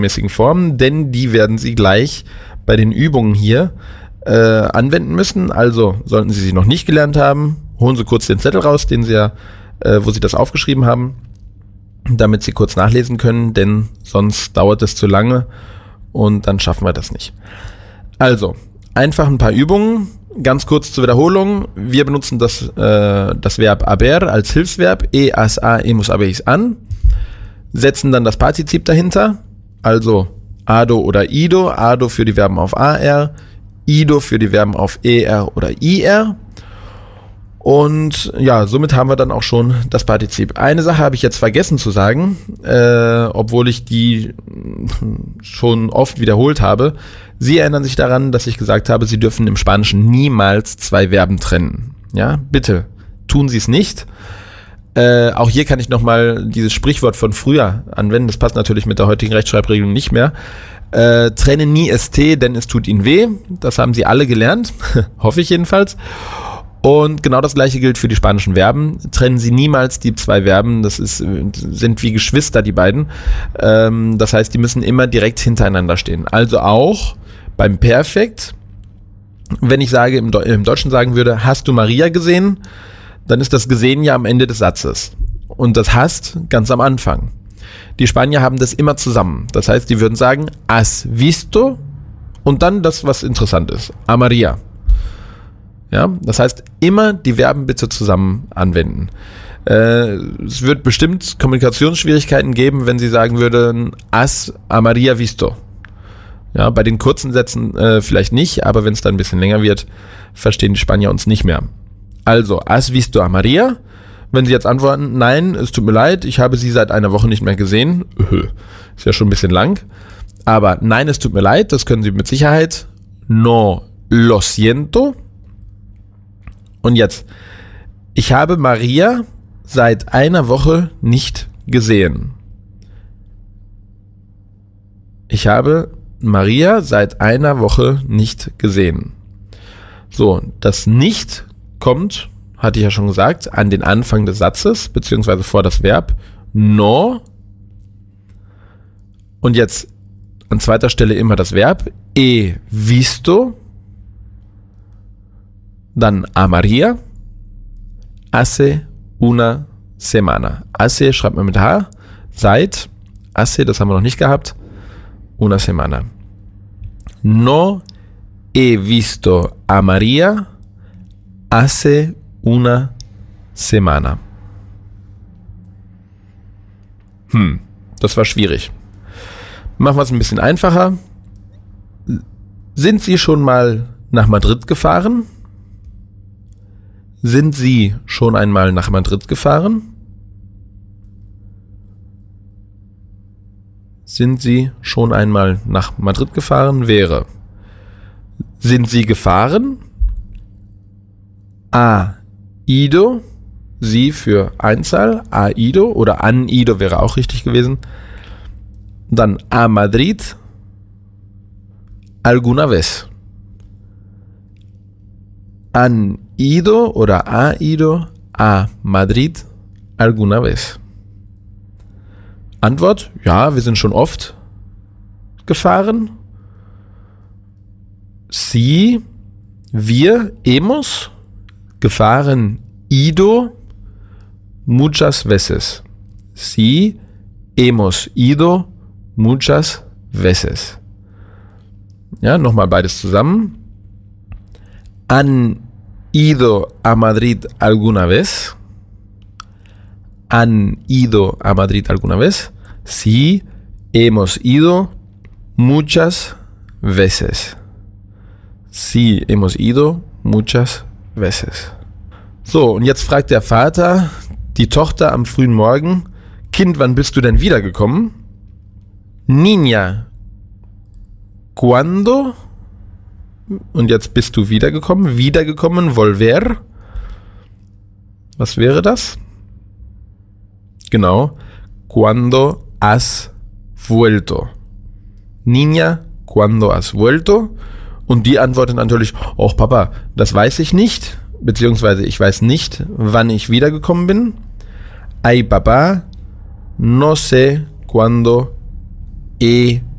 mäßigen Formen, denn die werden Sie gleich bei den Übungen hier anwenden müssen. Also sollten Sie sie noch nicht gelernt haben, holen Sie kurz den Zettel raus, den Sie wo Sie das aufgeschrieben haben, damit Sie kurz nachlesen können, denn sonst dauert es zu lange und dann schaffen wir das nicht. Also, einfach ein paar Übungen, ganz kurz zur Wiederholung. Wir benutzen das Verb haber als Hilfsverb, has, hemos, habéis an, setzen dann das Partizip dahinter, also ado oder ido, ado für die Verben auf ar, ido für die Verben auf er oder ir. Und ja, somit haben wir dann auch schon das Partizip. Eine Sache habe ich jetzt vergessen zu sagen, obwohl ich die schon oft wiederholt habe. Sie erinnern sich daran, dass ich gesagt habe, Sie dürfen im Spanischen niemals zwei Verben trennen. Ja, bitte tun Sie es nicht. Auch hier kann ich nochmal dieses Sprichwort von früher anwenden. Das passt natürlich mit der heutigen Rechtschreibregelung nicht mehr. Trenne nie st, denn es tut Ihnen weh. Das haben Sie alle gelernt, hoffe ich jedenfalls. Und genau das gleiche gilt für die spanischen Verben. Trennen Sie niemals die zwei Verben, sind wie Geschwister, die beiden. Das heißt, die müssen immer direkt hintereinander stehen. Also auch beim Perfekt, wenn ich sage, im Deutschen sagen würde, hast du Maria gesehen? Dann ist das gesehen ja am Ende des Satzes. Und das hast ganz am Anfang. Die Spanier haben das immer zusammen. Das heißt, die würden sagen, has visto und dann das, was interessant ist, a Maria. Ja, das heißt, immer die Verben bitte zusammen anwenden. Es wird bestimmt Kommunikationsschwierigkeiten geben, wenn Sie sagen würden, has a Maria visto. Ja, bei den kurzen Sätzen vielleicht nicht, aber wenn es dann ein bisschen länger wird, verstehen die Spanier uns nicht mehr. Also, has visto a Maria? Wenn Sie jetzt antworten, nein, es tut mir leid, ich habe sie seit einer Woche nicht mehr gesehen. Ist ja schon ein bisschen lang. Aber nein, es tut mir leid, das können Sie mit Sicherheit. No lo siento. Und jetzt, ich habe Maria seit einer Woche nicht gesehen. Ich habe Maria seit einer Woche nicht gesehen. So, das nicht kommt, hatte ich ja schon gesagt, an den Anfang des Satzes, beziehungsweise vor das Verb no. Und jetzt an zweiter Stelle immer das Verb he visto. Dann a Maria hace una semana. Hace schreibt man mit H, seit, hace, das haben wir noch nicht gehabt, una semana. No he visto a Maria hace una semana. Das war schwierig. Machen wir es ein bisschen einfacher. Sind Sie schon mal nach Madrid gefahren? Sind Sie schon einmal nach Madrid gefahren? Sind Sie schon einmal nach Madrid gefahren? Wäre: Sind Sie gefahren? A ido, Sie für Einzahl, a ido oder an ido wäre auch richtig gewesen. Dann a Madrid alguna vez. Han ido oder ha ido a Madrid alguna vez? Antwort: Ja, wir sind schon oft gefahren. Sí, wir hemos gefahren ido muchas veces. Sí, hemos ido muchas veces. Ja, nochmal beides zusammen. ¿Han ido a Madrid alguna vez? ¿Han ido a Madrid alguna vez? Sí, hemos ido muchas veces. Sí, hemos ido muchas veces. So, und jetzt fragt der Vater die Tochter am frühen Morgen: Kind, wann bist du denn wiedergekommen? Niña, ¿cuándo? Und jetzt bist du wiedergekommen. Wiedergekommen, volver. Was wäre das? Genau. ¿Cuándo has vuelto? Niña, ¿cuándo has vuelto? Und die antwortet natürlich: Och Papa, das weiß ich nicht. Beziehungsweise ich weiß nicht, wann ich wiedergekommen bin. Ay Papá, no sé cuándo E